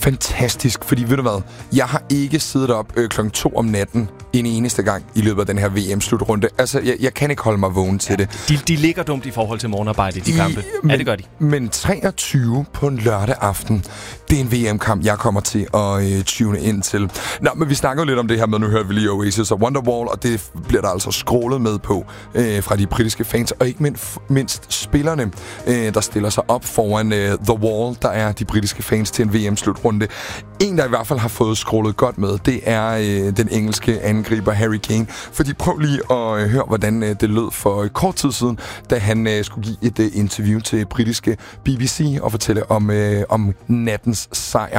fantastisk, fordi ved du hvad, jeg har ikke siddet op klokken 2 om natten en eneste gang i løbet af den her VM-slutrunde. Altså, jeg kan ikke holde mig vågen til det. De ligger dumt i forhold til morgenarbejde, de kampe. Ja, det gør de. Men 23 på en lørdag aften, det er en VM-kamp, jeg kommer til at tune ind til. Nå, men vi snakker jo lidt om det her med, nu hører vi lige Oasis og Wonderwall, og det bliver der altså scrollet med på fra de britiske fans, og ikke mindst spillerne, der stiller sig op foran The Wall, der er de britiske fans til en VM-slutrunde. En, der i hvert fald har fået scrollet godt med, det er den engelske angriber Harry Kane. Fordi prøv lige at høre, hvordan det lød for kort tid siden, da han skulle give et interview til britiske BBC og fortælle om nattens sejr.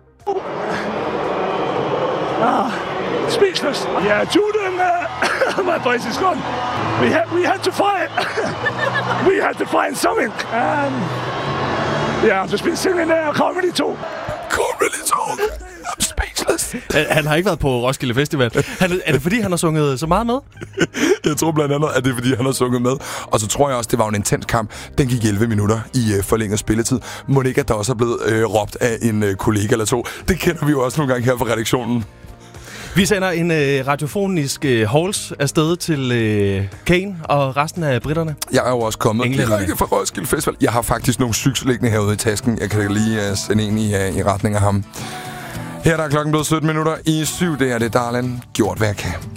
Speechless. Yeah, Jordan, my voice is gone. We had to fight. We had to find something. Yeah, I've just been singing there. I can't really talk. I'm speechless. Han har ikke været på Roskilde Festival. Er det fordi, han har sunget så meget med? Jeg tror blandt andet, at det er fordi, han har sunget med. Og så tror jeg også, det var en intens kamp. Den gik 11 minutter i forlænget spilletid. Må det ikke, at der også er blevet råbt af en kollega eller to? Det kender vi jo også nogle gange her fra redaktionen. Vi sender en radiofonisk halls afsted til Kane og resten af britterne. Jeg er jo også kommet direkte fra Roskilde Festival. Jeg har faktisk nogle cykler liggende herude i tasken. Jeg kan lige sende en i retning af ham. Her der er klokken blevet 17 minutter i 7. Det er det, Darlan. Gjort hvad jeg kan.